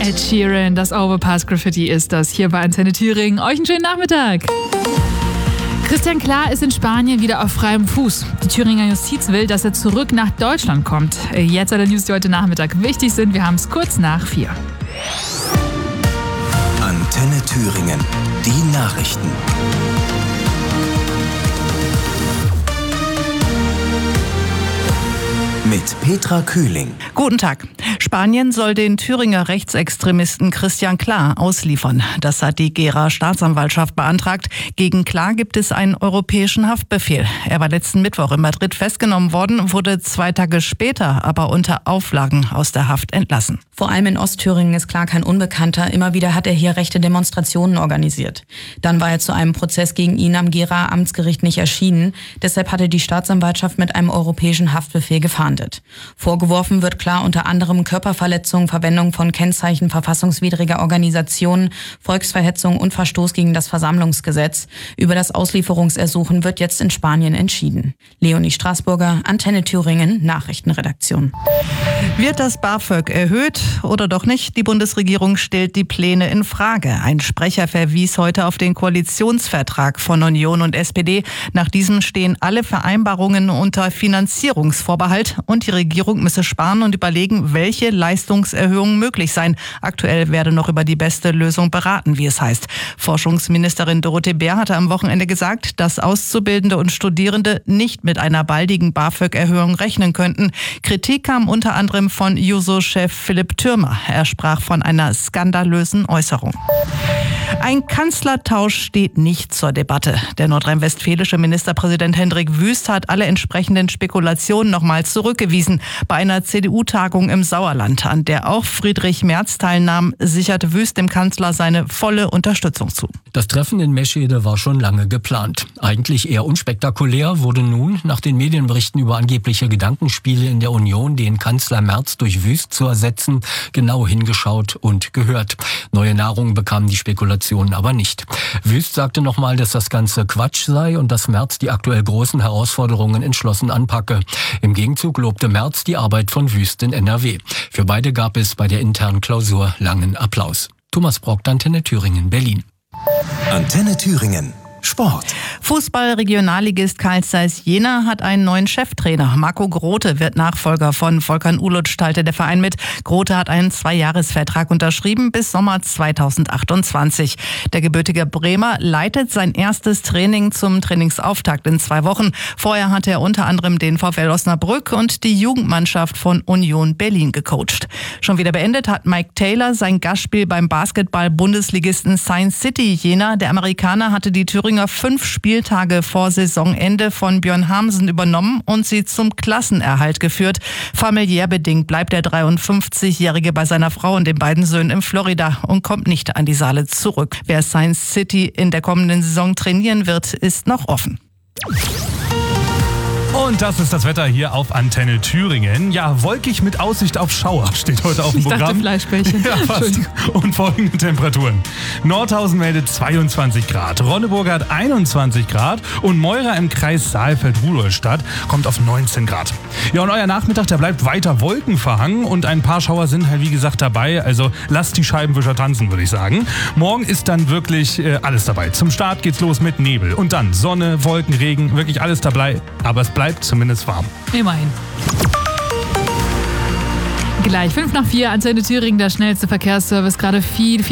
Ed Sheeran, das Overpass-Graffiti ist das hier bei Antenne Thüringen. Euch einen schönen Nachmittag. Christian Klar ist in Spanien wieder auf freiem Fuß. Die Thüringer Justiz will, dass er zurück nach Deutschland kommt. Jetzt alle News, die heute Nachmittag wichtig sind. Wir haben es kurz nach 4. Antenne Thüringen, die Nachrichten. Mit Petra Kühling. Guten Tag. Spanien soll den Thüringer Rechtsextremisten Christian Klar ausliefern. Das hat die Gera Staatsanwaltschaft beantragt. Gegen Klar gibt es einen europäischen Haftbefehl. Er war letzten Mittwoch in Madrid festgenommen worden, wurde 2 Tage später aber unter Auflagen aus der Haft entlassen. Vor allem in Ostthüringen ist Klar kein Unbekannter. Immer wieder hat er hier rechte Demonstrationen organisiert. Dann war er zu einem Prozess gegen ihn am Gera Amtsgericht nicht erschienen. Deshalb hatte die Staatsanwaltschaft mit einem europäischen Haftbefehl gefahndet. Vorgeworfen wird Klar unter anderem Körperverletzung, Verwendung von Kennzeichen verfassungswidriger Organisationen, Volksverhetzung und Verstoß gegen das Versammlungsgesetz. Über das Auslieferungsersuchen wird jetzt in Spanien entschieden. Leonie Straßburger, Antenne Thüringen, Nachrichtenredaktion. Wird das BAföG erhöht oder doch nicht? Die Bundesregierung stellt die Pläne in Frage. Ein Sprecher verwies heute auf den Koalitionsvertrag von Union und SPD. Nach diesem stehen alle Vereinbarungen unter Finanzierungsvorbehalt und die Regierung müsse sparen und überlegen, welche Leistungserhöhungen möglich seien. Aktuell werde noch über die beste Lösung beraten, wie es heißt. Forschungsministerin Dorothee Bär hatte am Wochenende gesagt, dass Auszubildende und Studierende nicht mit einer baldigen BAföG-Erhöhung rechnen könnten. Kritik kam unter anderem von Juso-Chef Philipp Thürmer. Er sprach von einer skandalösen Äußerung. Ein Kanzlertausch steht nicht zur Debatte. Der nordrhein-westfälische Ministerpräsident Hendrik Wüst hat alle entsprechenden Spekulationen nochmal zurückgewiesen. Bei einer CDU-Tagung im Sauerland, an der auch Friedrich Merz teilnahm, sicherte Wüst dem Kanzler seine volle Unterstützung zu. Das Treffen in Meschede war schon lange geplant. Eigentlich eher unspektakulär wurde nun, nach den Medienberichten über angebliche Gedankenspiele in der Union, den Kanzler Merz durch Wüst zu ersetzen, genau hingeschaut und gehört. Neue Nahrung bekamen die Spekulationen aber nicht. Wüst sagte nochmal, dass das Ganze Quatsch sei und dass Merz die aktuell großen Herausforderungen entschlossen anpacke. Im Gegenzug lobte Merz die Arbeit von Wüst in NRW. Für beide gab es bei der internen Klausur langen Applaus. Thomas Brock, Antenne Thüringen, Berlin. Antenne Thüringen. Sport. Fußball-Regionalligist Carl Zeiss Jena hat einen neuen Cheftrainer. Marco Grote wird Nachfolger von Volkan Ulic, teilte der Verein mit. Grote hat einen 2-Jahres-Vertrag unterschrieben bis Sommer 2028. Der gebürtige Bremer leitet sein erstes Training zum Trainingsauftakt in 2 Wochen. Vorher hat er unter anderem den VfL Osnabrück und die Jugendmannschaft von Union Berlin gecoacht. Schon wieder beendet hat Mike Taylor sein Gastspiel beim Basketball-Bundesligisten Science City Jena. Der Amerikaner hatte die Thüringer 5 Spieltage vor Saisonende von Björn Hamsen übernommen und sie zum Klassenerhalt geführt. Familiär bedingt bleibt der 53-Jährige bei seiner Frau und den beiden Söhnen in Florida und kommt nicht an die Saale zurück. Wer Science City in der kommenden Saison trainieren wird, ist noch offen. Und das ist das Wetter hier auf Antenne Thüringen. Ja, wolkig mit Aussicht auf Schauer steht heute auf dem Programm. Ich dachte Fleischbällchen. Ja, fast. Und folgende Temperaturen. Nordhausen meldet 22 Grad, Ronneburg hat 21 Grad und Meurer im Kreis Saalfeld-Rudolstadt kommt auf 19 Grad. Ja, und euer Nachmittag, der bleibt weiter wolkenverhangen und ein paar Schauer sind halt wie gesagt dabei. Also lasst die Scheibenwischer tanzen, würde ich sagen. Morgen ist dann wirklich alles dabei. Zum Start geht's los mit Nebel und dann Sonne, Wolken, Regen, wirklich alles dabei. Aber es bleibt zumindest warm. Immerhin. Gleich 5 nach 4, Antenne Thüringen, der schnellste Verkehrsservice. Gerade viel